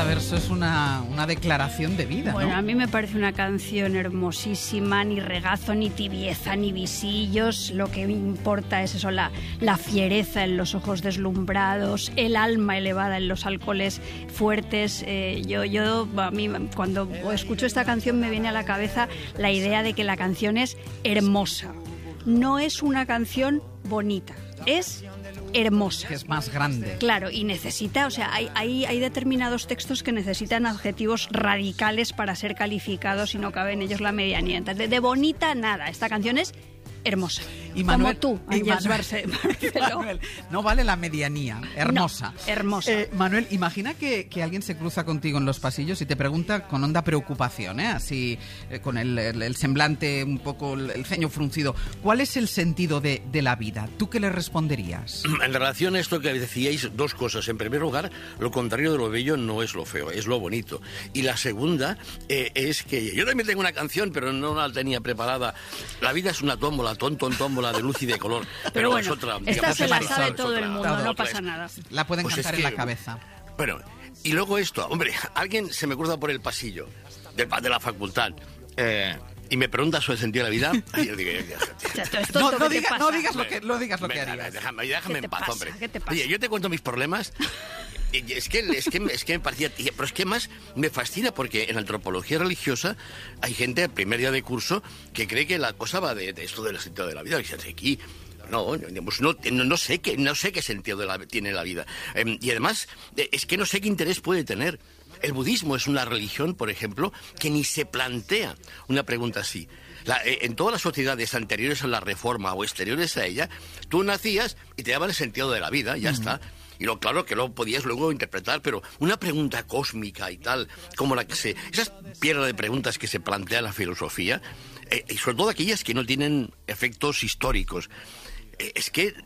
cada verso es una declaración de vida, Bueno, ¿no? a mí me parece una canción hermosísima, ni regazo, ni tibieza, ni visillos. Lo que me importa es eso, la fiereza en los ojos deslumbrados, el alma elevada en los alcoholes fuertes. A mí, cuando escucho esta canción me viene a la cabeza la idea de que la canción es hermosa. No es una canción bonita, es hermosa. Que es más grande. Claro, y necesita, o sea, hay determinados textos que necesitan adjetivos radicales para ser calificados y no cabe en ellos la medianía. Entonces, de bonita, nada. Esta canción es hermosa. Y Manuel, como tú, Ángels Barceló. Manuel, no vale la medianía, hermosa. No, hermosa. Manuel, imagina que alguien se cruza contigo en los pasillos y te pregunta con honda preocupación, así con el semblante un poco, el ceño fruncido, ¿cuál es el sentido de la vida? ¿Tú qué le responderías? En relación a esto que decíais, dos cosas. En primer lugar, lo contrario de lo bello no es lo feo, es lo bonito. Y la segunda es que yo también tengo una canción, pero no la tenía preparada. La vida es una tómbola, tómbola de luz y de color. Pero bueno, es otra, esta digamos, se la es sabe otra, todo el mundo, no otra. pasa nada. La pueden Pues cantar es en que, la cabeza. Bueno, y luego esto, hombre, alguien se me cruza por el pasillo de la facultad y me pregunta sobre el sentido de la vida. Y yo digo, No digas lo que harías. Déjame en paz, pasa? hombre. ¿Qué te pasa? Oye, yo te cuento mis problemas. Y es que me parecía... Pero es que más me fascina porque en antropología religiosa hay gente al primer día de curso que cree que la cosa va de esto del sentido de la vida. Y dice, aquí... No sé qué sentido tiene la vida. Y además, es que no sé qué interés puede tener. El budismo es una religión, por ejemplo, que ni se plantea una pregunta así. En todas las sociedades anteriores a la Reforma o exteriores a ella, tú nacías y te daban el sentido de la vida, ya está. Y claro que lo podías luego interpretar, pero una pregunta cósmica y tal, como esas piedras de preguntas que se plantea la filosofía, y sobre todo aquellas que no tienen efectos históricos, es que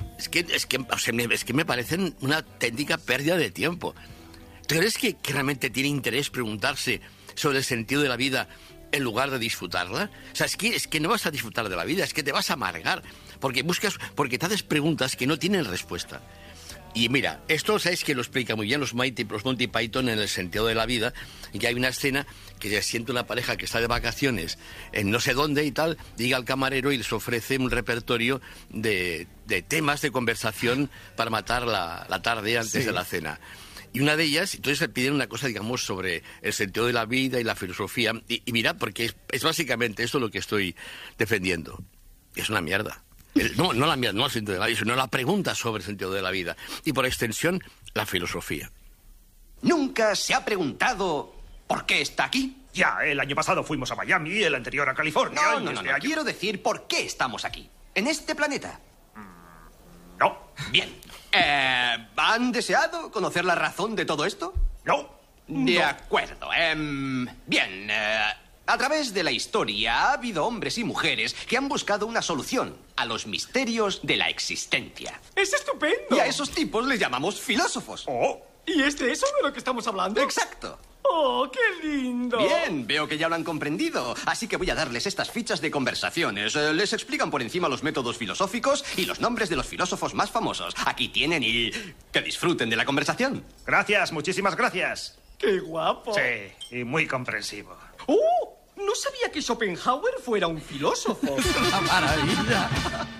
me parecen una auténtica pérdida de tiempo. ¿Tú crees que realmente tiene interés preguntarse sobre el sentido de la vida en lugar de disfrutarla? O sea, es que no vas a disfrutar de la vida, es que te vas a amargar, porque te haces preguntas que no tienen respuesta. Y mira, esto sabéis que lo explica muy bien los Monty Python en el sentido de la vida, y que hay una escena que se siente una pareja que está de vacaciones en no sé dónde y tal, llega al camarero y les ofrece un repertorio de temas de conversación para matar la tarde antes de la cena. Y una de ellas, entonces le piden una cosa, digamos, sobre el sentido de la vida y la filosofía. Y mira, porque es básicamente esto lo que estoy defendiendo. Es una mierda. No el sentido de la vida, sino la pregunta sobre el sentido de la vida. Y por extensión, la filosofía. ¿Nunca se ha preguntado por qué está aquí? Ya, el año pasado fuimos a Miami y el anterior a California. No. Año... Quiero decir, ¿por qué estamos aquí? ¿En este planeta? No. Bien. ¿Han deseado conocer la razón de todo esto? No. De acuerdo. Bien. A través de la historia ha habido hombres y mujeres que han buscado una solución a los misterios de la existencia. ¡Es estupendo! Y a esos tipos les llamamos filósofos. Oh. ¿Y es de eso de lo que estamos hablando? Exacto. ¡Oh, qué lindo! Bien, veo que ya lo han comprendido. Así que voy a darles estas fichas de conversaciones. Les explican por encima los métodos filosóficos y los nombres de los filósofos más famosos. Aquí tienen y que disfruten de la conversación. Gracias, muchísimas gracias. ¡Qué guapo! Sí, y muy comprensivo. ¡Oh! No sabía que Schopenhauer fuera un filósofo. ¡Una maravilla!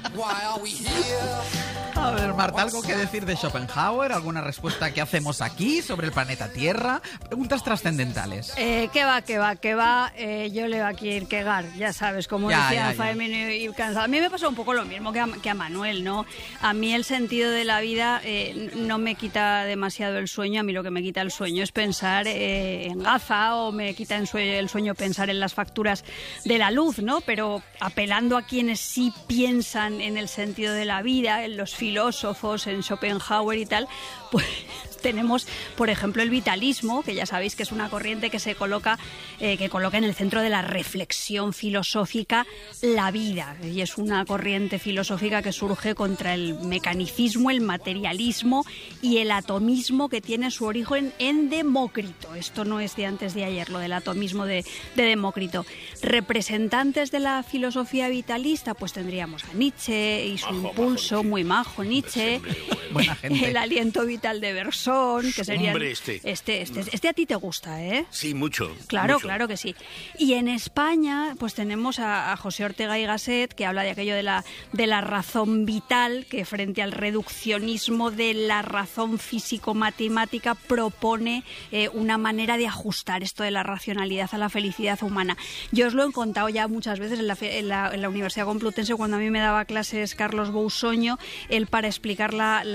A ver, Marta, ¿algo que decir de Schopenhauer? ¿Alguna respuesta que hacemos aquí sobre el planeta Tierra? Preguntas trascendentales. ¿Qué va? Yo leo a Kierkegaard, ya sabes, como decía Faemino y cansado. A mí me pasó un poco lo mismo que a Manuel, ¿no? A mí el sentido de la vida no me quita demasiado el sueño. A mí lo que me quita el sueño es pensar en Gaza, o me quita el sueño pensar en las facturas de la luz, ¿no? Pero apelando a quienes sí piensan en el sentido de la vida, en los filósofos, en Schopenhauer y tal, pues tenemos, por ejemplo, el vitalismo, que ya sabéis que es una corriente que coloca en el centro de la reflexión filosófica la vida, y es una corriente filosófica que surge contra el mecanicismo, el materialismo y el atomismo, que tiene su origen en Demócrito. Esto no es de antes de ayer, lo del atomismo de Demócrito. Representantes de la filosofía vitalista, pues tendríamos a Nietzsche y su impulso, muy majo, bajo Nietzsche, Buena gente. el aliento vital de Bersón, que sería... Hombre, este a ti te gusta, ¿eh? Sí, mucho. Claro, mucho. claro que sí. Y en España, pues tenemos a José Ortega y Gasset, que habla de aquello de la razón vital, que frente al reduccionismo de la razón físico-matemática propone una manera de ajustar esto de la racionalidad a la felicidad humana. Yo os lo he contado ya muchas veces en la Universidad Complutense, cuando a mí me daba clases Carlos Bousoño, él, para explicar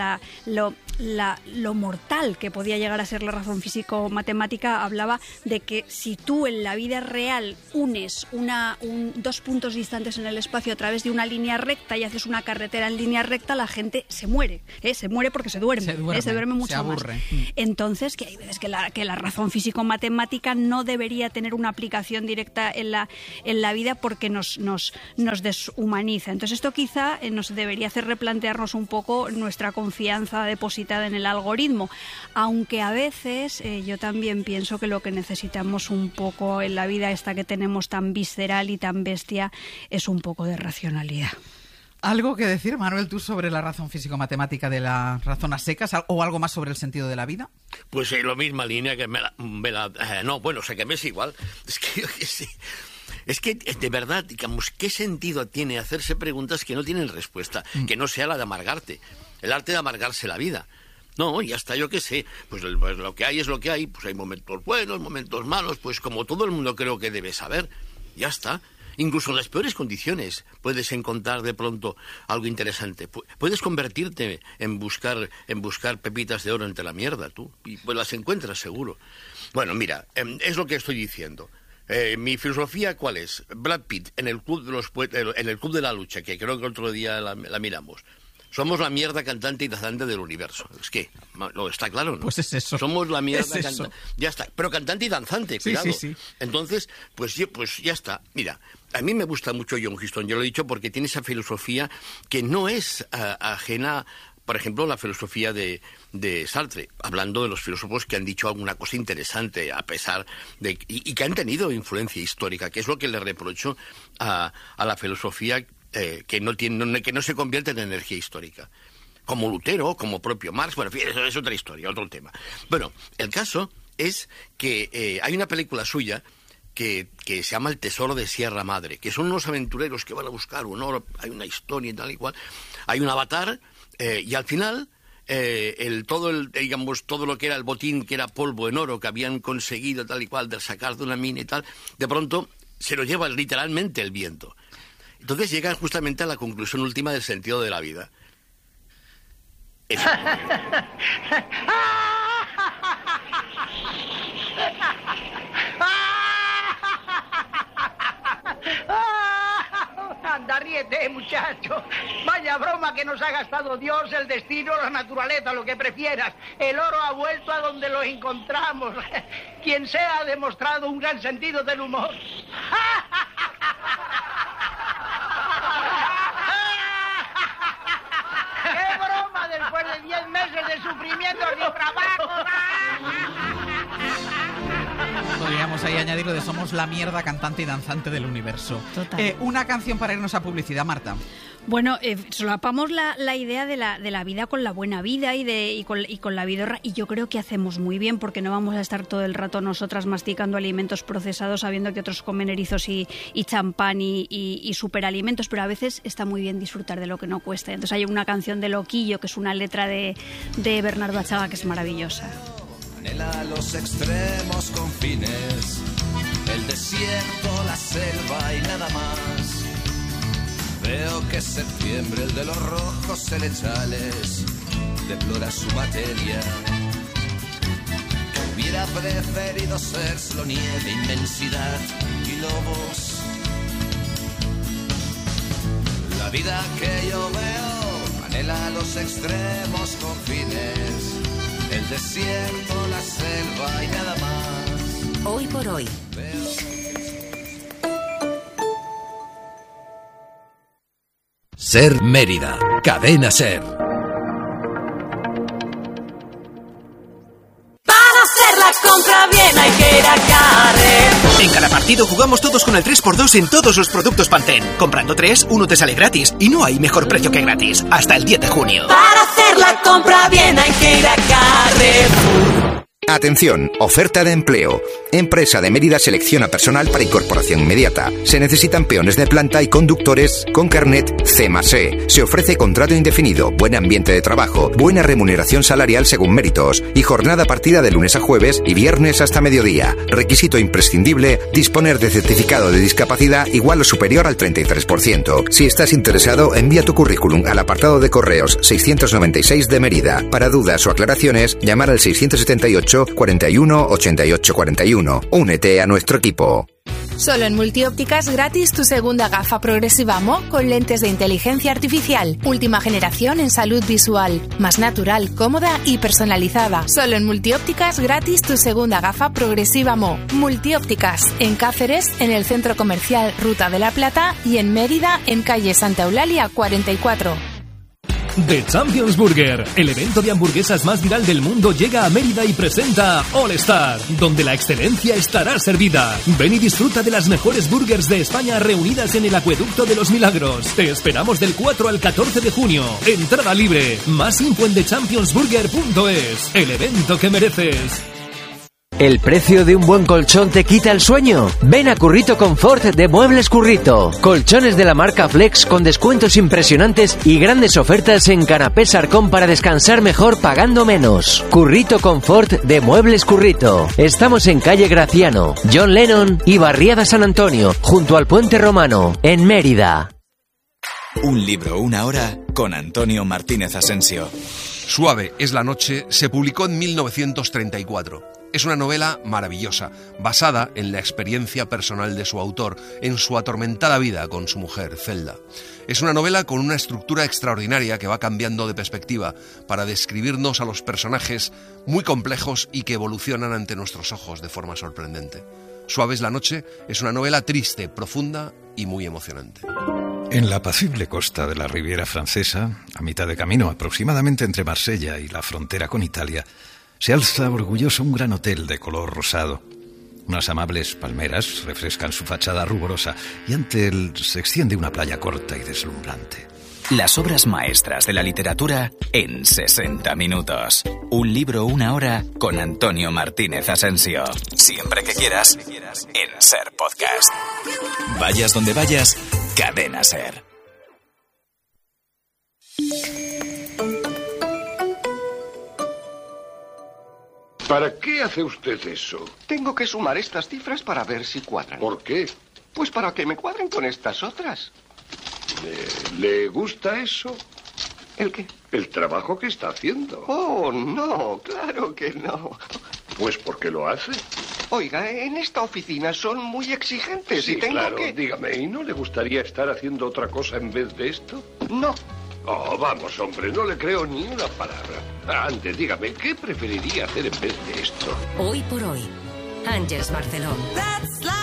lo mortal que podía llegar a ser la razón físico-matemática, hablaba de que si tú en la vida real unes dos puntos distantes en el espacio a través de una línea recta y haces una carretera en línea recta, la gente se muere. Se muere porque se duerme mucho se aburre. más. Entonces, que hay veces que la razón físico-matemática no debería tener una aplicación directa en la vida porque nos deshumaniza. Entonces, esto quizá nos debería hacer replantearnos un poco nuestra confianza depositada en el algoritmo, aunque a veces yo también pienso que lo que necesitamos un poco en la vida esta que tenemos tan visceral y tan bestia es un poco de racionalidad. ¿Algo que decir, Manuel, tú sobre la razón físico-matemática de las razones secas o algo más sobre el sentido de la vida? Pues en la misma línea que que me es igual. Es que yo qué sé. Es que, de verdad, digamos, ¿qué sentido tiene hacerse preguntas que no tienen respuesta? Que no sea la de amargarte. El arte de amargarse la vida. No, y hasta yo qué sé, pues lo que hay es lo que hay. Pues hay momentos buenos, momentos malos, pues como todo el mundo creo que debe saber. Ya está. Incluso en las peores condiciones puedes encontrar de pronto algo interesante. Puedes convertirte en buscar pepitas de oro entre la mierda, tú. Y pues las encuentras seguro. Bueno, mira, es lo que estoy diciendo. Mi filosofía, ¿cuál es? Brad Pitt, en el Club de la Lucha, que creo que otro día la miramos. Somos la mierda cantante y danzante del universo. Es que, ¿está claro, no? Pues es eso. Somos la mierda cantante. Ya está. Pero cantante y danzante, cuidado. Sí. Entonces, pues ya está. Mira, a mí me gusta mucho John Huston, yo lo he dicho, porque tiene esa filosofía que no es ajena, por ejemplo, la filosofía de Sartre, hablando de los filósofos que han dicho alguna cosa interesante, a pesar de... Y que han tenido influencia histórica, que es lo que le reprocho a la filosofía que no se convierte en energía histórica. Como Lutero, como propio Marx, bueno, en fin, eso es otra historia, otro tema. Bueno, el caso es que hay una película suya que se llama El tesoro de Sierra Madre, que son unos aventureros que van a buscar un oro, hay una historia y tal y cual, hay un avatar, y al final... todo lo que era el botín, que era polvo en oro, que habían conseguido tal y cual, de sacar de una mina y tal, de pronto se lo lleva literalmente el viento. Entonces llegan justamente a la conclusión última del sentido de la vida. Eso. Anda, ríete, muchacho. Vaya broma que nos ha gastado Dios, el destino, la naturaleza, lo que prefieras. El oro ha vuelto a donde lo encontramos. Quien sea ha demostrado un gran sentido del humor. ¡Qué broma después de 10 meses de sufrimiento sin trabajo! Podríamos ahí añadir lo de somos la mierda cantante y danzante del universo. Total. Una canción para irnos a publicidad, Marta. Bueno, solapamos la idea de la vida con la buena vida y con la vidorra, y yo creo que hacemos muy bien, porque no vamos a estar todo el rato nosotras masticando alimentos procesados sabiendo que otros comen erizos y champán y superalimentos, pero a veces está muy bien disfrutar de lo que no cuesta. Entonces hay una canción de Loquillo, que es una letra de Bernardo Achaga, que es maravillosa. Anhela los extremos confines, el desierto, la selva y nada más. Veo que septiembre, el de los rojos celestiales, deplora su materia. Que hubiera preferido ser solo nieve, inmensidad y lobos. La vida que yo veo anhela los extremos confines, el desierto, la selva y nada más. Hoy por hoy. Ser Mérida, Cadena Ser. Para hacer la compra bien hay que ir a Carrefour. En cada partido jugamos todos con el 3x2 en todos los productos Pantene. Comprando 3, uno te sale gratis. Y no hay mejor precio que gratis. Hasta el 10 de junio. Para hacer la compra bien hay que ir a Carrefour. Atención, oferta de empleo. Empresa de Mérida selecciona personal para incorporación inmediata. Se necesitan peones de planta y conductores con carnet C+E. Se ofrece contrato indefinido, buen ambiente de trabajo, buena remuneración salarial según méritos y jornada partida de lunes a jueves y viernes hasta mediodía. Requisito imprescindible, disponer de certificado de discapacidad igual o superior al 33%. Si estás interesado, envía tu currículum al apartado de correos 696 de Mérida. Para dudas o aclaraciones, llamar al 678 41 88 41. Únete a nuestro equipo. Solo en Multiópticas gratis tu segunda gafa progresiva Mo con lentes de inteligencia artificial. Última generación en salud visual. Más natural, cómoda y personalizada. Solo en Multiópticas gratis tu segunda gafa progresiva Mo. Multiópticas. En Cáceres, en el Centro Comercial Ruta de la Plata y en Mérida, en calle Santa Eulalia 44. The Champions Burger, el evento de hamburguesas más viral del mundo, llega a Mérida y presenta All Star, donde la excelencia estará servida. Ven y disfruta de las mejores burgers de España reunidas en el Acueducto de los Milagros. Te esperamos del 4 al 14 de junio. Entrada libre. Más info en thechampionsburger.es. El evento que mereces. ¿El precio de un buen colchón te quita el sueño? Ven a Currito Confort de Muebles Currito. Colchones de la marca Flex con descuentos impresionantes y grandes ofertas en canapés Arcón para descansar mejor pagando menos. Currito Confort de Muebles Currito. Estamos en calle Graciano, John Lennon y Barriada San Antonio, junto al Puente Romano, en Mérida. Un libro, una hora, con Antonio Martínez Asensio. Suave es la noche se publicó en 1934. Es una novela maravillosa, basada en la experiencia personal de su autor, en su atormentada vida con su mujer, Zelda. Es una novela con una estructura extraordinaria que va cambiando de perspectiva para describirnos a los personajes muy complejos y que evolucionan ante nuestros ojos de forma sorprendente. Suave es la noche es una novela triste, profunda y muy emocionante. En la apacible costa de la Riviera Francesa, a mitad de camino aproximadamente entre Marsella y la frontera con Italia, se alza orgulloso un gran hotel de color rosado. Unas amables palmeras refrescan su fachada ruborosa y ante él se extiende una playa corta y deslumbrante. Las obras maestras de la literatura en 60 minutos. Un libro, una hora, con Antonio Martínez Asensio. Siempre que quieras, en Ser Podcast. Vayas donde vayas, Cadena Ser. ¿Para qué hace usted eso? Tengo que sumar estas cifras para ver si cuadran. ¿Por qué? Pues para que me cuadren con estas otras. ¿Le gusta eso? ¿El qué? El trabajo que está haciendo. Oh, no, claro que no. Pues ¿por qué lo hace? Oiga, en esta oficina son muy exigentes Sí, y tengo claro, que... dígame, ¿y no le gustaría estar haciendo otra cosa en vez de esto? No. Oh, vamos, hombre, no le creo ni una palabra. Antes, dígame, ¿qué preferiría hacer en vez de esto? Hoy por hoy, Ángels Barceló.